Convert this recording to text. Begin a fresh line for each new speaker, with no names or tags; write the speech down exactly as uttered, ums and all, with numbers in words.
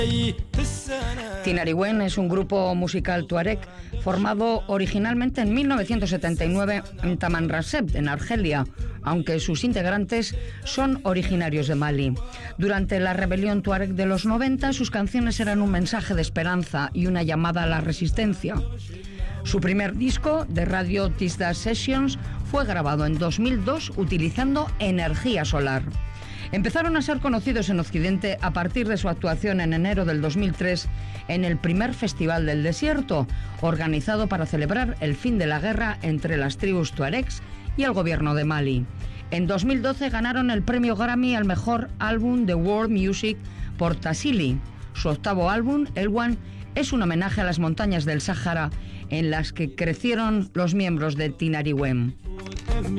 Tinariwen es un grupo musical tuareg formado originalmente en mil novecientos setenta y nueve en Tamanrasset, en Argelia, aunque sus integrantes son originarios de Mali. Durante la rebelión tuareg de los noventa, sus canciones eran un mensaje de esperanza y una llamada a la resistencia. Su primer disco, de Radio Tisda Sessions, fue grabado en dos mil dos utilizando energía solar. Empezaron a ser conocidos en Occidente a partir de su actuación en enero del dos mil tres en el primer Festival del Desierto, organizado para celebrar el fin de la guerra entre las tribus tuaregs y el gobierno de Mali. En dos mil doce ganaron el premio Grammy al mejor álbum de World Music por Tassili. Su octavo álbum, Elwan, es un homenaje a las montañas del Sáhara en las que crecieron los miembros de Tinariwen.